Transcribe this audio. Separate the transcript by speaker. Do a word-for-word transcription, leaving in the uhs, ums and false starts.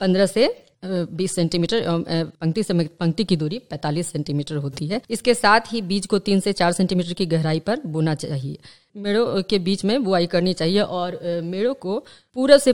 Speaker 1: पंद्रह से बीस सेंटीमीटर, पंक्ति से पंक्ति की दूरी पैंतालीस सेंटीमीटर होती है। इसके साथ ही बीज को तीन से चार सेंटीमीटर की गहराई पर बोना चाहिए। मेड़ों के बीच में बुआई करनी चाहिए और मेड़ों को पूरब से